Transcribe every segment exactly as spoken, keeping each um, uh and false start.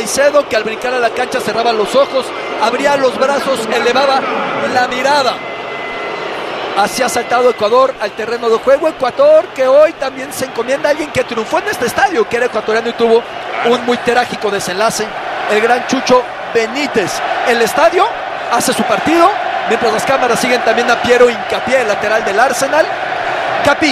Caicedo, que al brincar a la cancha cerraba los ojos, abría los brazos, elevaba la mirada. Así ha saltado Ecuador al terreno de juego. Ecuador que hoy también se encomienda a alguien que triunfó en este estadio, que era ecuatoriano y tuvo un muy trágico desenlace, el gran Chucho Benítez. El estadio hace su partido, mientras las cámaras siguen también a Piero Hincapié, el lateral del Arsenal. Capi,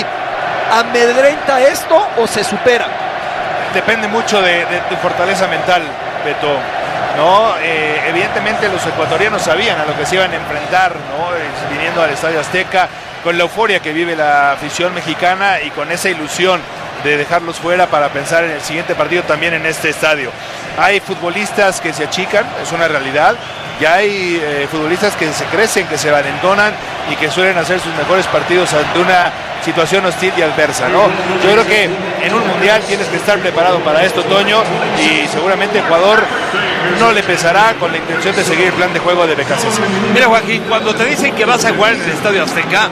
¿amedrenta esto o se supera? Depende mucho de, de tu fortaleza mental, Beto. No, eh, evidentemente los ecuatorianos sabían a lo que se iban a enfrentar, ¿no? Eh, viniendo al Estadio Azteca, con la euforia que vive la afición mexicana y con esa ilusión de dejarlos fuera para pensar en el siguiente partido también en este estadio. Hay futbolistas que se achican, es una realidad, y hay eh, futbolistas que se crecen, que se valentonan y que suelen hacer sus mejores partidos ante una situación hostil y adversa, ¿no? Yo creo que en un mundial tienes que estar preparado para esto, Toño, y seguramente Ecuador no le pesará con la intención de seguir el plan de juego de B K C S. Mira, Joaquín, cuando te dicen que vas a jugar en el Estadio Azteca,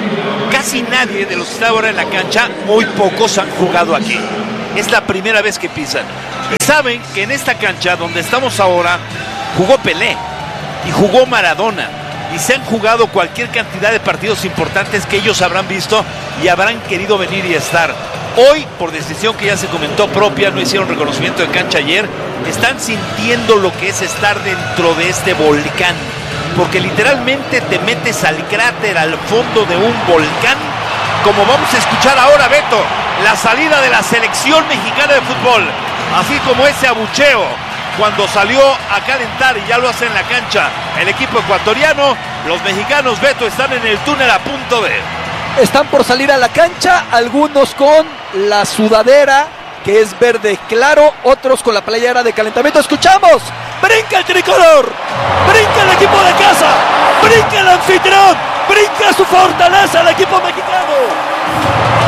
casi nadie de los que están ahora en la cancha, muy pocos han jugado aquí. Es la primera vez que pisan. Y saben que en esta cancha donde estamos ahora, jugó Pelé y jugó Maradona. Y se han jugado cualquier cantidad de partidos importantes que ellos habrán visto y habrán querido venir y estar. Hoy, por decisión que ya se comentó propia, no hicieron reconocimiento de cancha ayer, están sintiendo lo que es estar dentro de este volcán. Porque literalmente te metes al cráter, al fondo de un volcán, como vamos a escuchar ahora, Beto, la salida de la selección mexicana de fútbol. Así como ese abucheo cuando salió a calentar, y ya lo hace en la cancha el equipo ecuatoriano. Los mexicanos, Beto, están en el túnel a punto de... Están por salir a la cancha, algunos con la sudadera, que es verde claro, otros con la playera de calentamiento. Escuchamos, brinca el tricolor, brinca el equipo de casa, brinca el anfitrión, brinca su fortaleza el equipo